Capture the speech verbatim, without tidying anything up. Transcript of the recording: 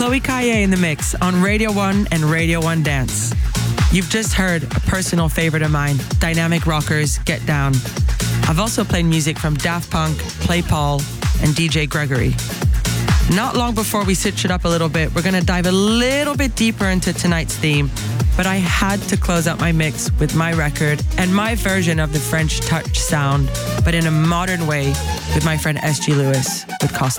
Chloe Kaye in the mix on Radio one and Radio one Dance. You've just heard a personal favorite of mine, Dynamic Rockers, Get Down. I've also played music from Daft Punk, Play Paul, and D J Gregory. Not long before we switch it up a little bit, we're going to dive a little bit deeper into tonight's theme, but I had to close out my mix with my record and my version of the French touch sound, but in a modern way with my friend S G Lewis with Costa.